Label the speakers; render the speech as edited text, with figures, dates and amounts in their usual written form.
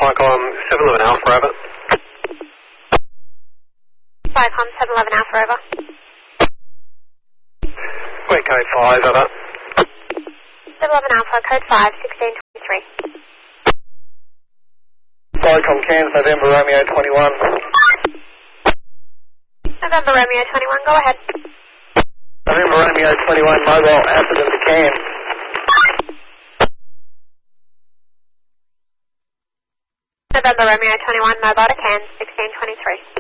Speaker 1: Flycom 711 Alpha, over.
Speaker 2: Flycom 711 Alpha, over.
Speaker 1: Wait, code 5, over.
Speaker 2: 711 Alpha, code 5, 1623.
Speaker 1: Flycom Cairns, November Romeo 21.
Speaker 2: November Romeo 21, go ahead.
Speaker 1: November Romeo 21, mobile Atherton to Cairns.
Speaker 2: November Romeo 21, mobile to Cairns, 1623.